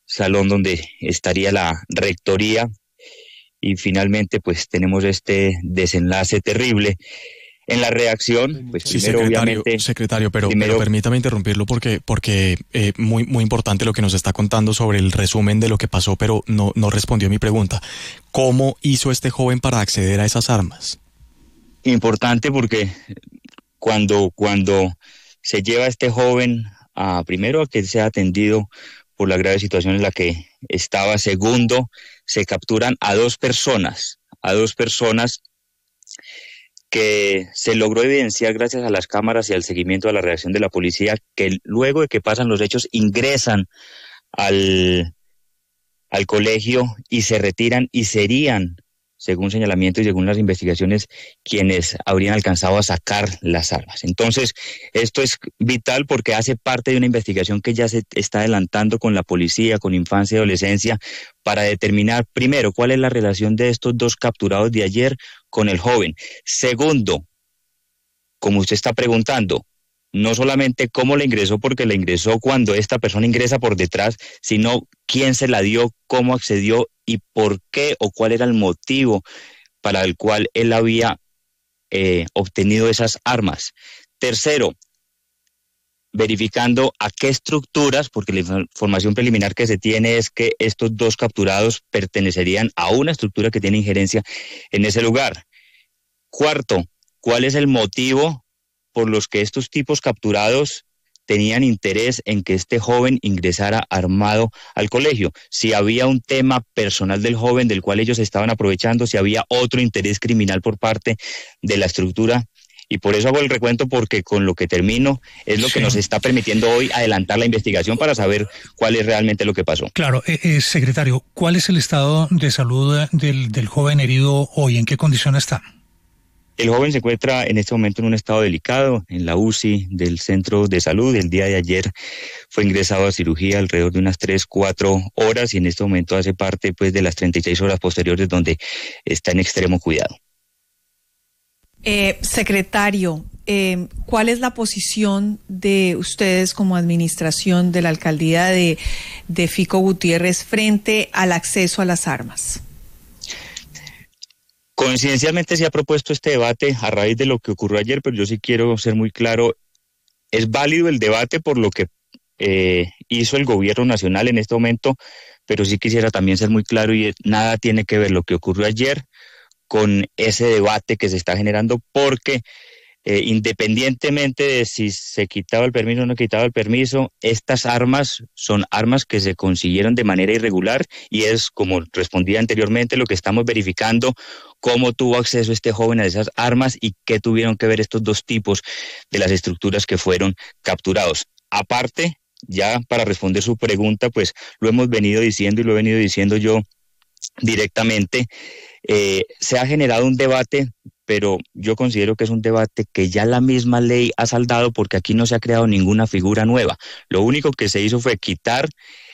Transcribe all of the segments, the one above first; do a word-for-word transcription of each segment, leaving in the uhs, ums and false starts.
salón donde estaría la rectoría, y finalmente pues tenemos este desenlace terrible. En la reacción, pues Sí, primero secretario, obviamente, secretario, pero, pero primero permítame interrumpirlo porque, porque eh, muy, muy importante lo que nos está contando sobre el resumen de lo que pasó, pero no, no respondió a mi pregunta. ¿Cómo hizo este joven para acceder a esas armas? importante porque cuando, cuando se lleva a este joven a primero a que sea atendido por la grave situación en la que estaba, segundo, se capturan a dos personas, a dos personas que se logró evidenciar gracias a las cámaras y al seguimiento a la reacción de la policía, que luego de que pasan los hechos ingresan al, al colegio y se retiran y serían, según señalamientos y según las investigaciones, quienes habrían alcanzado a sacar las armas. Entonces, esto es vital porque hace parte de una investigación que ya se está adelantando con la policía, con infancia y adolescencia, para determinar, primero, cuál es la relación de estos dos capturados de ayer con el joven. Segundo, como usted está preguntando, no solamente cómo le ingresó, porque le ingresó cuando esta persona ingresa por detrás, sino quién se la dio, cómo accedió y por qué o cuál era el motivo para el cual él había eh, obtenido esas armas. Tercero, verificando a qué estructuras, porque la información preliminar que se tiene es que estos dos capturados pertenecerían a una estructura que tiene injerencia en ese lugar. Cuarto, ¿cuál es el motivo por los que estos tipos capturados tenían interés en que este joven ingresara armado al colegio? Si había un tema personal del joven del cual ellos estaban aprovechando, si había otro interés criminal por parte de la estructura. Y por eso hago el recuento, porque con lo que termino es lo Sí. que nos está permitiendo hoy adelantar la investigación para saber cuál es realmente lo que pasó. Claro, eh, eh, secretario, ¿cuál es el estado de salud del, del joven herido hoy? ¿En qué condición está? El joven se encuentra en este momento en un estado delicado en la U C I del centro de salud. El día de ayer fue ingresado a cirugía alrededor de unas tres, cuatro horas y en este momento hace parte pues de las treinta y seis horas posteriores donde está en extremo cuidado. Eh, secretario, eh, ¿cuál es la posición de ustedes como administración de la alcaldía de, de Fico Gutiérrez frente al acceso a las armas? Coincidencialmente se ha propuesto este debate a raíz de lo que ocurrió ayer, pero yo sí quiero ser muy claro, es válido el debate por lo que eh, hizo el gobierno nacional en este momento, pero sí quisiera también ser muy claro y nada tiene que ver lo que ocurrió ayer con ese debate que se está generando, porque eh, independientemente de si se quitaba el permiso o no quitaba el permiso, estas armas son armas que se consiguieron de manera irregular y es, como respondía anteriormente, lo que estamos verificando, cómo tuvo acceso este joven a esas armas y qué tuvieron que ver estos dos tipos de las estructuras que fueron capturados. Aparte, ya para responder su pregunta, pues lo hemos venido diciendo y lo he venido diciendo yo directamente, eh, se ha generado un debate, pero yo considero que es un debate que ya la misma ley ha saldado, porque aquí no se ha creado ninguna figura nueva. Lo único que se hizo fue quitar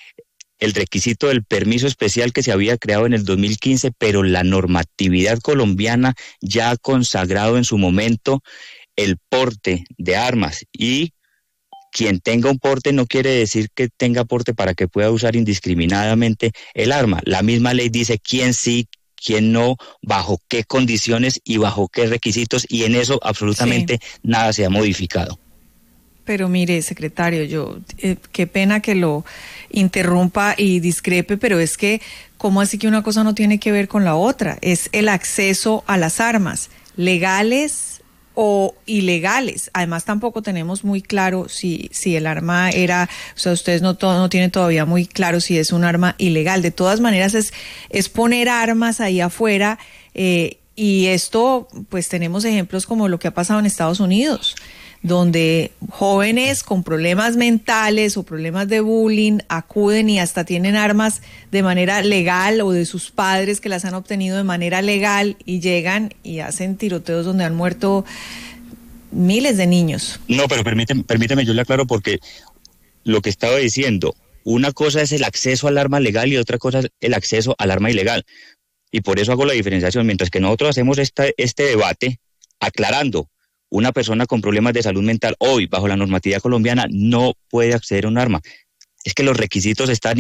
el requisito del permiso especial que se había creado en el dos mil quince, pero la normatividad colombiana ya ha consagrado en su momento el porte de armas, y quien tenga un porte no quiere decir que tenga porte para que pueda usar indiscriminadamente el arma. La misma ley dice quién sí, quién no, bajo qué condiciones y bajo qué requisitos, y en eso absolutamente sí. Nada se ha modificado. Pero mire, secretario, yo eh, qué pena que lo interrumpa y discrepe, pero es que ¿cómo así que una cosa no tiene que ver con la otra? Es el acceso a las armas, legales o ilegales. Además, tampoco tenemos muy claro si si el arma era, o sea, ustedes no to, no tienen todavía muy claro si es un arma ilegal. De todas maneras, es es poner armas ahí afuera, eh, y esto, pues tenemos ejemplos como lo que ha pasado en Estados Unidos, donde jóvenes con problemas mentales o problemas de bullying acuden y hasta tienen armas de manera legal o de sus padres que las han obtenido de manera legal y llegan y hacen tiroteos donde han muerto miles de niños. No, pero permíteme, permíteme yo le aclaro, porque lo que estaba diciendo, una cosa es el acceso al arma legal y otra cosa es el acceso al arma ilegal. Y por eso hago la diferenciación, mientras que nosotros hacemos esta, este debate aclarando, una persona con problemas de salud mental hoy, bajo la normatividad colombiana, no puede acceder a un arma. Es que los requisitos están